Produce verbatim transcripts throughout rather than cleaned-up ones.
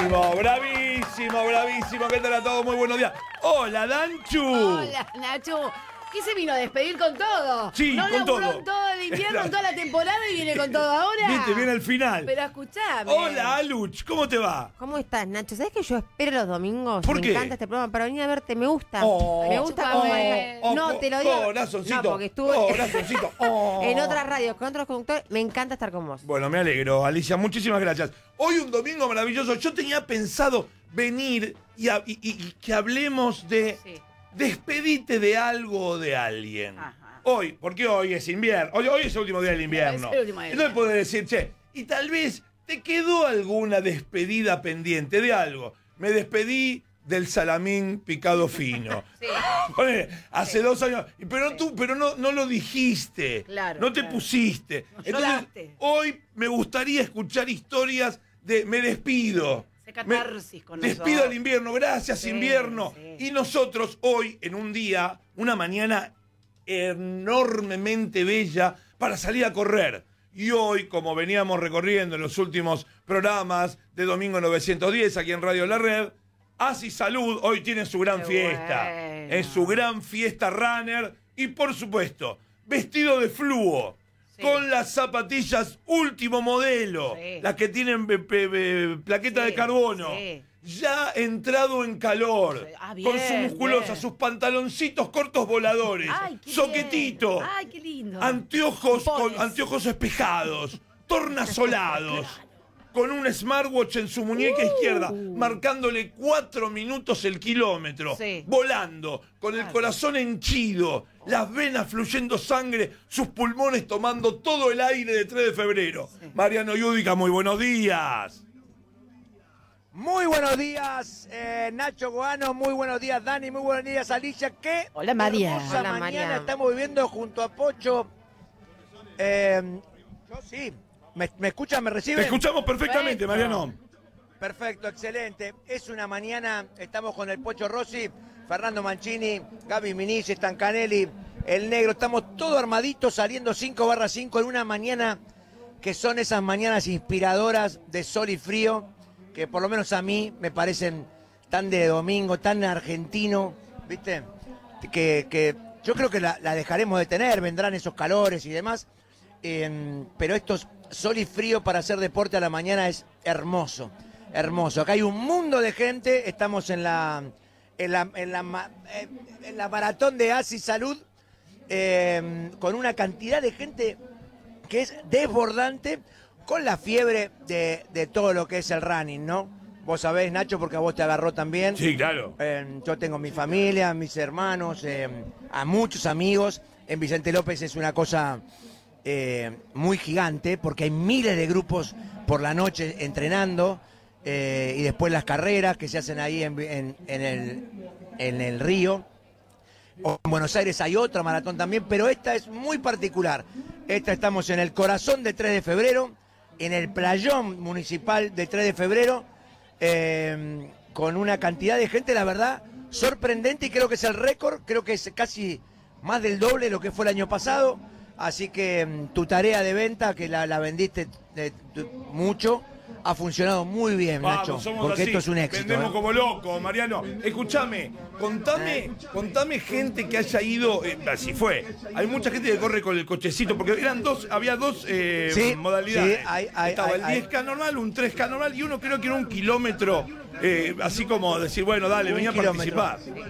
Bravísimo, bravísimo, bravísimo. ¿Qué tal a todos? Muy buenos días. Hola, Danchu. Hola, Nacho. ¿Qué se vino a despedir con todo? Sí, no con todo. No todo el invierno, en toda la temporada y viene con todo ahora. Viste, viene al final. Pero escuchame. Hola, Aluch. ¿Cómo te va? ¿Cómo estás, Nacho? ¿Sabes que yo espero los domingos? ¿Por me qué? encanta este programa para venir a verte. Me gusta. Oh, me gusta oh, como... oh, no, oh, te lo digo. corazoncito, No, porque estuve corazoncito, oh. en otras radios con otros conductores. Me encanta estar con vos. Bueno, me alegro, Alicia. Muchísimas gracias. Hoy un domingo maravilloso. Yo tenía pensado venir y, a- y- y- y que hablemos de... Sí. Despedite de algo o de alguien. Ajá. Hoy, porque hoy es invierno. Hoy, hoy es el último día del invierno. Es el último día. Entonces podés decir, che, y tal vez te quedó alguna despedida pendiente de algo. Me despedí del salamín picado fino. Sí. Ponele, hace dos años. Pero Sí. tú, pero no, no lo dijiste. Claro, No te claro. pusiste. No Entonces, lloraste. hoy me gustaría escuchar historias de me despido. Sé catarsis con Despido nosotros. al invierno, gracias Sí, invierno. sí. Y nosotros hoy, en un día, una mañana enormemente bella para salir a correr. Y hoy, como veníamos recorriendo en los últimos programas de Domingo novecientos diez aquí en Radio La Red, Así Salud hoy tiene su gran Qué fiesta. bueno. Es su gran fiesta runner y, por supuesto, vestido de fluo. Sí. Con las zapatillas último modelo, Sí. las que tienen pe- pe- pe- plaqueta Sí, de carbono. sí. Ya entrado en calor, Sí. Ah, con bien, su musculosa, bien. sus pantaloncitos cortos voladores, Ay, qué soquetito, bien. Ay, qué lindo. anteojos con Pompones. anteojos espejados, tornasolados, con un smartwatch en su muñeca Uh. izquierda, marcándole cuatro minutos el kilómetro, Sí. volando, con el Claro. corazón henchido, las venas fluyendo sangre, sus pulmones tomando todo el aire de tres de febrero. Sí. Mariano Yudica, muy buenos días. Muy buenos días, eh, Nacho Goano, muy buenos días, Dani, muy buenos días, Alicia. Qué Hola, María. hermosa Hola, mañana María. estamos viviendo junto a Pocho. Eh, yo sí, ¿me, me escuchan, me Te reciben? escuchamos perfectamente, Perfecto. Mariano. Perfecto, excelente. Es una mañana, estamos con el Pocho Rossi, Fernando Mancini, Gaby Minici, Stancanelli, el Negro, estamos todos armaditos saliendo cinco barra cinco en una mañana que son esas mañanas inspiradoras de sol y frío, que por lo menos a mí me parecen tan de domingo, tan argentino, ¿viste? Que, que yo creo que la, la dejaremos de tener, vendrán esos calores y demás, eh, pero estos sol y frío para hacer deporte a la mañana es hermoso, hermoso. Acá hay un mundo de gente, estamos en la, en la, en la, ma- eh, en la maratón de Así Salud, eh, con una cantidad de gente que es desbordante, con la fiebre de, de todo lo que es el running, ¿no? Vos sabés, Nacho, porque a vos te agarró también. Sí, claro. Eh, yo tengo mi familia, mis hermanos, eh, a muchos amigos. En Vicente López es una cosa eh, muy gigante, porque hay miles de grupos por la noche entrenando, eh, y después las carreras que se hacen ahí en, en- en el, en el río. O en Buenos Aires hay otra maratón también, pero esta es muy particular. Esta estamos en el corazón de tres de febrero, en el playón municipal de tres de febrero, eh, con una cantidad de gente, la verdad, sorprendente, y creo que es el récord, creo que es casi más del doble de lo que fue el año pasado. Así que mm, tu tarea de venta, que la, la vendiste eh, tu- mucho, ha funcionado muy bien, Nacho, Vamos, somos porque así. esto es un éxito. Vendemos ¿eh? como locos, Mariano. Escúchame, contame, contame gente que haya ido, eh, así fue. Hay mucha gente que corre con el cochecito, porque eran dos, había dos eh, Sí, modalidades. sí, hay- hay- Estaba hay- el hay. diez K normal, un tres K normal y uno creo que era un kilómetro, eh, así como decir, bueno, dale, Un venía a kilómetro. participar.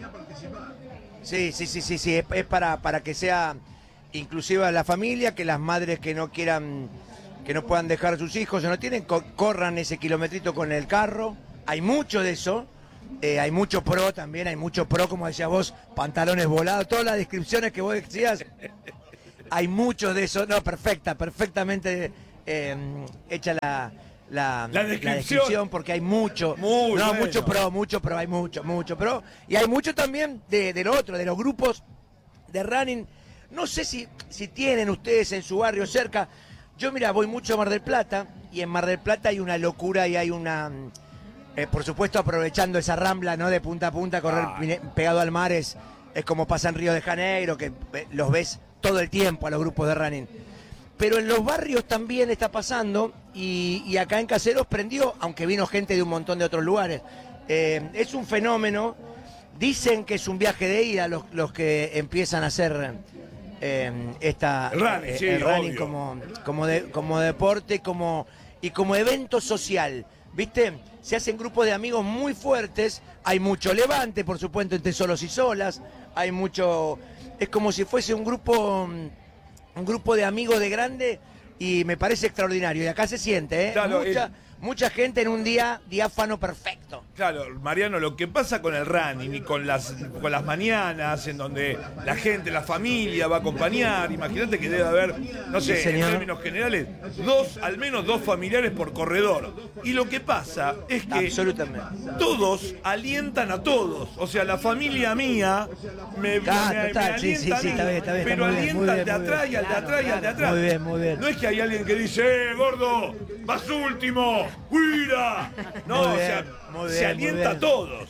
Sí, sí, sí, sí, sí, es, es para, para que sea inclusiva la familia, que las madres que no quieran, que no puedan dejar a sus hijos, o no tienen, co- corran ese kilometrito con el carro. Hay mucho de eso, eh, hay mucho pro también, hay mucho pro, como decías vos, pantalones volados, todas las descripciones que vos decías, hay mucho de eso, no, perfecta, perfectamente eh, hecha la... La, La descripción. porque hay mucho, Muy no, bueno. mucho pro, mucho pro, hay mucho, mucho pro, y hay mucho también de, de lo otro, de los grupos de running. No sé si, si tienen ustedes en su barrio cerca. Yo, mira, voy mucho a Mar del Plata, y en Mar del Plata hay una locura y hay una, eh, por supuesto, aprovechando esa rambla, ¿no? De punta a punta, correr Ah. pine- pegado al mar es, es como pasa en Río de Janeiro, que eh, los ves todo el tiempo a los grupos de running. Pero en los barrios también está pasando, y, y acá en Caseros prendió, aunque vino gente de un montón de otros lugares. Eh, es un fenómeno. Dicen que es un viaje de ida los, los que empiezan a hacer eh, esta, el running, eh, sí, el running obvio. como, como, de, como deporte como, y como evento social. ¿Viste? Se hacen grupos de amigos muy fuertes. Hay mucho levante, por supuesto, entre solos y solas. Hay mucho... Es como si fuese un grupo, un grupo de amigos de grande y me parece extraordinario. Y acá se siente, ¿eh? Claro, mucha, el- mucha gente en un día diáfano perfecto. Claro, Mariano, lo que pasa con el running y con las, con las mañanas en donde la gente, la familia va a acompañar, imagínate que debe haber, no sé, Sí, en señor. términos generales, dos, al menos dos familiares por corredor. Y lo que pasa es que Absolutamente. todos alientan a todos. O sea, la familia mía me, Ah, me- me total, sí, alienta sí, sí, a mí, está bien, está bien, pero está muy bien, alienta muy al de bien, muy atrás y al de atrás y al de atrás. Muy bien, muy bien. No es que hay alguien que dice, ¡eh, gordo! ¡Vas último! ¡Cuida! No, Muy o sea, bien, muy se bien, alienta muy a bien. todos.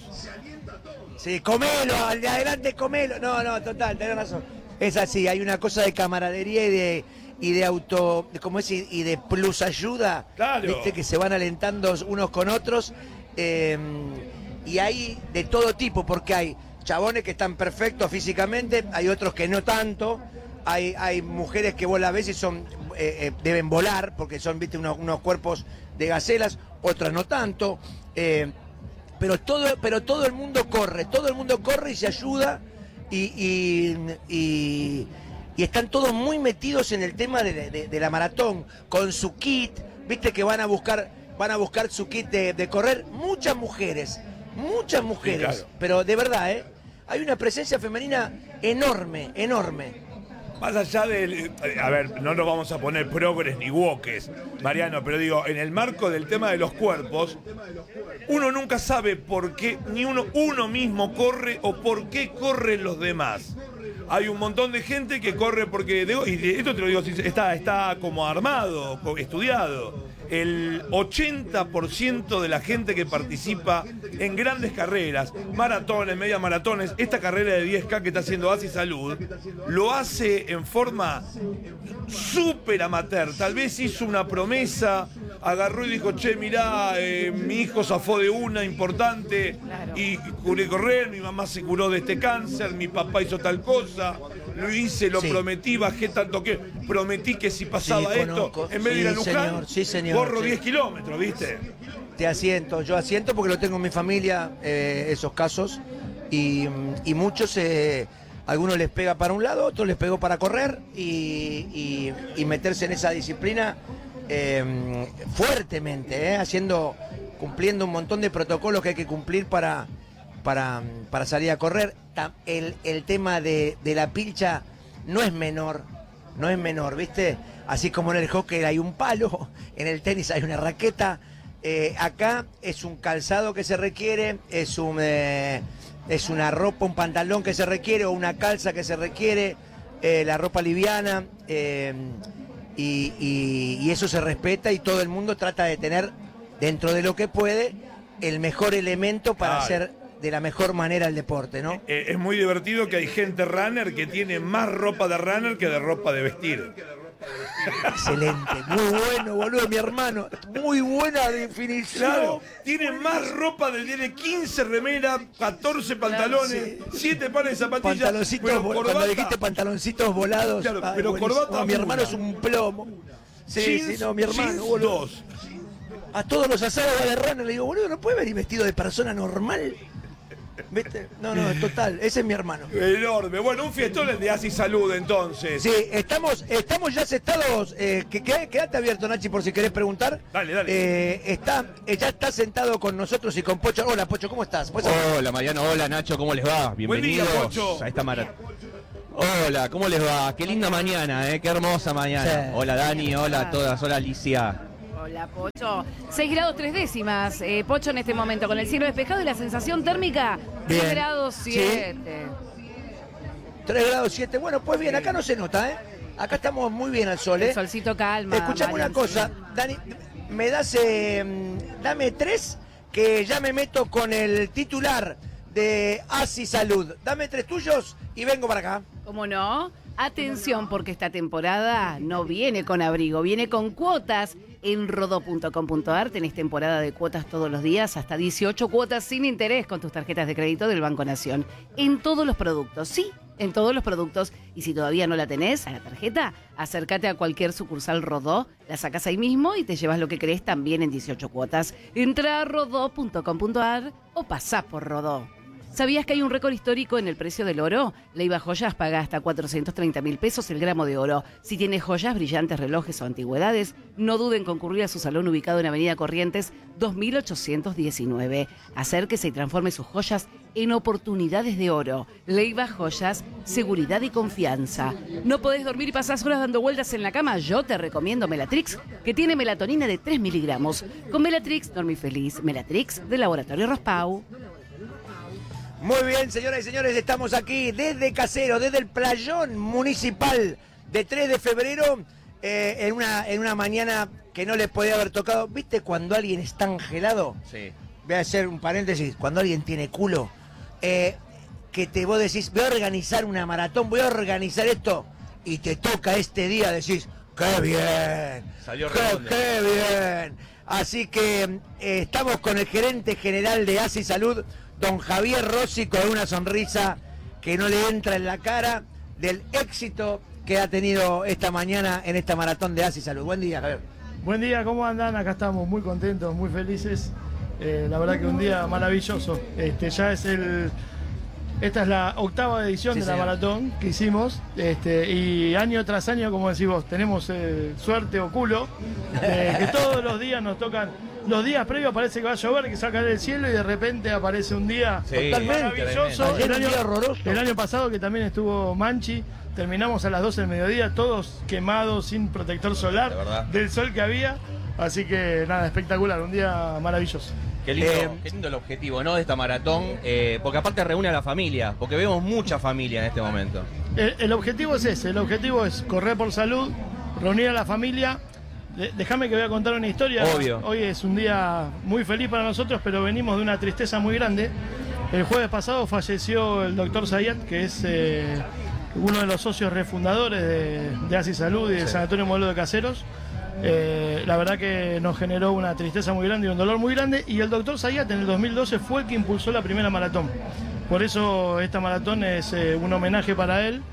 Sí, comelo, al de adelante comelo. No, no, total, tenés razón. Es así, hay una cosa de camaradería y de y de auto, de, ¿cómo es? Y y de plus ayuda. Claro. Viste que se van alentando unos con otros. eh, y hay de todo tipo, porque hay chabones que están perfectos físicamente, hay otros que no tanto. Hay, hay mujeres que vos las ves y son eh, eh, deben volar, porque son, viste, unos, unos cuerpos de gacelas, otras no tanto. eh, pero todo, pero todo el mundo corre, todo el mundo corre y se ayuda y, y, y- y están todos muy metidos en el tema de, de- de la maratón, con su kit, viste que van a buscar, van a buscar su kit de, de correr, muchas mujeres, muchas mujeres, claro. pero de verdad, ¿eh? Hay una presencia femenina enorme, enorme. Más allá del... A ver, no nos vamos a poner progres ni woques, Mariano, pero digo, en el marco del tema de los cuerpos, uno nunca sabe por qué ni uno, uno mismo corre o por qué corren los demás. Hay un montón de gente que corre porque... de- y de- esto te lo digo, sincer- está, está como armado, co- estudiado. El ochenta por ciento de la gente que participa en grandes carreras, maratones, media maratones, esta carrera de diez K que está haciendo Asi Salud, lo hace en forma súper amateur. Tal vez hizo una promesa, agarró y dijo, che, mirá, eh, mi hijo zafó de una importante Claro. y curé correr, mi mamá se curó de este cáncer, mi papá hizo tal cosa, lo hice, lo Sí. prometí, bajé tanto que prometí que si pasaba Sí, esto, conozco. en vez de ir a Sí, Luján, señor, sí, señor, corro sí. diez kilómetros, ¿viste? Te asiento, yo asiento porque lo tengo en mi familia, eh, esos casos, y, y muchos, eh, algunos les pega para un lado, otros les pegó para correr y, y- y meterse en esa disciplina eh, fuertemente, eh, haciendo, cumpliendo un montón de protocolos que hay que cumplir para, para, para salir a correr. Ta- El, el tema de, de la pilcha no es menor, no es menor, ¿viste? Así como en el hockey hay un palo, en el tenis hay una raqueta. Eh, acá es un calzado que se requiere, es un eh, es una ropa, un pantalón que se requiere o una calza que se requiere, eh, la ropa liviana, eh, y, y- y eso se respeta y todo el mundo trata de tener, dentro de lo que puede, el mejor elemento para Claro. hacer de la mejor manera el deporte, ¿no? Eh, es muy divertido que hay gente runner que tiene más ropa de runner que de ropa de vestir. Excelente, muy bueno, boludo, mi hermano, muy buena definición. Claro, tiene más ropa de tiene quince remeras, catorce pantalones, siete pares de zapatillas, Pantaloncitos, pero vol- corbata, cuando dijiste pantaloncitos volados. Claro, ay, pero buenísimo. corbata No, mi hermano una. es un plomo. Sí, jeans, sí, no, mi hermano, jeans boludo. dos. A todos los asados va de runner, le digo, boludo, ¿no puede venir vestido de persona normal? ¿Viste? No, no, total, ese es mi hermano. Enorme. Bueno, un fiestón el de Asi Salud entonces. Sí, estamos, estamos ya sentados. Eh, que, que- quédate abierto, Nachi, por si querés preguntar. Dale, dale. Eh, está, eh, ya está sentado con nosotros y con Pocho. Hola, Pocho, ¿cómo estás? ¿Puedes hablar? Hola Mariano, hola Nacho, ¿cómo les va? Buen día, Bienvenidos Pocho. a esta maratón. Hola, ¿cómo les va? Qué linda mañana, ¿eh? Qué hermosa mañana. Sí. Hola Dani, hola a todas, hola Alicia. Hola, Pocho. seis grados tres décimas. Eh, Pocho en este momento con el cielo despejado y la sensación térmica Bien. tres grados siete. tres grados siete. Bueno, pues bien, acá no se nota, ¿eh? Acá estamos muy bien al sol, ¿eh? El solcito calma. Escuchame una Marian, cosa, sí. Dani, me das, eh, dame tres, que ya me meto con el titular de Asi Salud. Dame tres tuyos y vengo para acá. ¿Cómo no? Atención, porque esta temporada no viene con abrigo, viene con cuotas. En rodó punto com punto ar tenés temporada de cuotas todos los días, hasta dieciocho cuotas sin interés con tus tarjetas de crédito del Banco Nación. En todos los productos, sí, en todos los productos. Y si todavía no la tenés a la tarjeta, acércate a cualquier sucursal Rodó, la sacás ahí mismo y te llevas lo que querés también en dieciocho cuotas. Entra a rodó punto com punto ar o pasá por Rodó. ¿Sabías que hay un récord histórico en el precio del oro? Leiva Joyas paga hasta cuatrocientos treinta mil pesos el gramo de oro. Si tienes joyas, brillantes, relojes o antigüedades, no duden en concurrir a su salón ubicado en Avenida Corrientes dos mil ochocientos diecinueve. Acérquese y transforme sus joyas en oportunidades de oro. Leiva Joyas, seguridad y confianza. ¿No podés dormir y pasás horas dando vueltas en la cama? Yo te recomiendo Melatrix, que tiene melatonina de tres miligramos. Con Melatrix, dormí feliz. Melatrix, de Laboratorio Rospau. Muy bien, señoras y señores, estamos aquí desde Casero, desde el playón municipal de tres de febrero, eh, en, una, en una mañana que no les podía haber tocado. ¿Viste cuando alguien está angelado? Sí. Voy a hacer un paréntesis. Cuando alguien tiene culo, eh, que te vos decís, voy a organizar una maratón, voy a organizar esto, y te toca este día, decís, ¡qué bien! Salió ¡Qué, redondo. qué bien! Así que eh, estamos con el gerente general de ASI Salud, don Javier Rossi, con una sonrisa que no le entra en la cara del éxito que ha tenido esta mañana en esta maratón de ASI Salud. Buen día, Javier. Buen día, ¿cómo andan? Acá estamos muy contentos, muy felices. Eh, la verdad que un día maravilloso. Este, ya es el... Esta es la octava edición Sí, de la señor. maratón que hicimos. Este, y año tras año, como decís vos, tenemos eh, suerte o culo, eh, que todos los días nos tocan. Los días previos parece que va a llover, que saca el cielo y de repente aparece un día Sí, maravilloso. Ayer El un año, día horroroso. el año pasado que también estuvo Manchi, terminamos a las doce del mediodía, todos quemados, sin protector solar, De verdad. del sol que había. Así que nada, espectacular, un día maravilloso. Qué lindo, Eh, qué lindo el objetivo, ¿no? De esta maratón, eh, porque aparte reúne a la familia, porque vemos mucha familia en este momento. El, el objetivo es ese, el objetivo es correr por salud, reunir a la familia. De- Déjame que voy a contar una historia. Obvio. Hoy es un día muy feliz para nosotros, pero venimos de una tristeza muy grande. El jueves pasado falleció el doctor Zayat, que es eh, uno de los socios refundadores de, de ASI Salud y del Sanatorio Modelo de Caseros. Eh, la verdad que nos generó una tristeza muy grande y un dolor muy grande. Y el doctor Zayat en el dos mil doce fue el que impulsó la primera maratón. Por eso esta maratón es eh, un homenaje para él.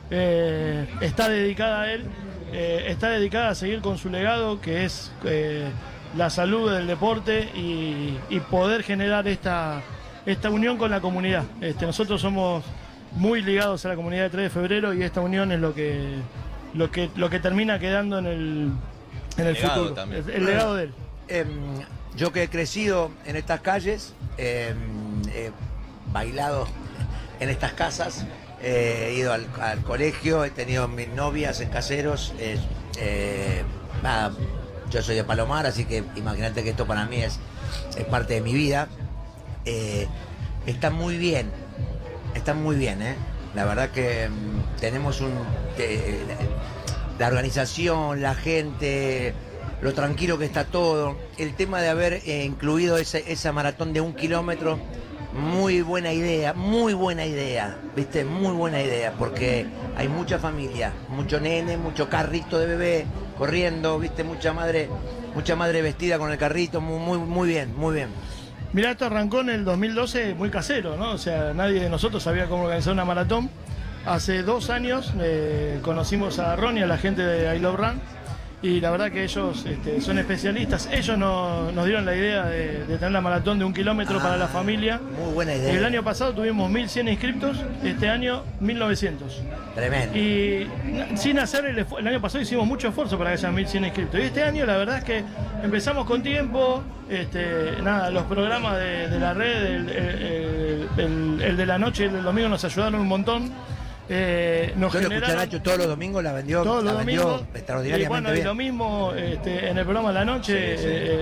Eh, está dedicada a él. Eh, está dedicada a seguir con su legado, que es eh, la salud del deporte y, y poder generar esta, esta unión con la comunidad. Este, nosotros somos muy ligados a la comunidad de tres de febrero y esta unión es lo que, lo que, lo que termina quedando en el, en el legado futuro. también. El, el legado de él. Em, yo que he crecido en estas calles, em, he bailado en estas casas, eh, he ido al, al colegio, he tenido mis novias en Caseros. eh, eh, nada, yo soy de Palomar, así que imagínate que esto para mí es, es parte de mi vida. Eh, está muy bien, está muy bien, ¿eh? La verdad que mm, tenemos un... eh, la organización, la gente, lo tranquilo que está todo, el tema de haber eh, incluido ese, esa maratón de un kilómetro, muy buena idea, muy buena idea, ¿viste? Muy buena idea, porque hay mucha familia, mucho nene, mucho carrito de bebé corriendo, ¿viste? Mucha madre, mucha madre vestida con el carrito, muy, muy, muy bien, muy bien. Mirá, esto arrancó en el dos mil doce muy casero, ¿no? O sea, nadie de nosotros sabía cómo organizar una maratón. Hace dos años eh, conocimos a Ronnie, a la gente de I Love Run, y la verdad que ellos este, son especialistas. Ellos nos, nos dieron la idea de, de tener la maratón de un kilómetro Ah, para la familia. Muy buena idea. El año pasado tuvimos mil cien inscriptos, este año mil novecientos. Tremendo. Y na- sin hacer el esfuerzo, el año pasado hicimos mucho esfuerzo para que hayan mil cien inscriptos. Y este año la verdad es que empezamos con tiempo, este, nada, los programas de, de la red, el, el- el- el de la noche y el del domingo nos ayudaron un montón. Eh, nos Yo lo escuché a generaron Nacho todos los domingos, la vendió, todos la los vendió domingos. Y extraordinariamente bueno, y bien. lo mismo este, en el programa de la noche, Sí, sí. eh,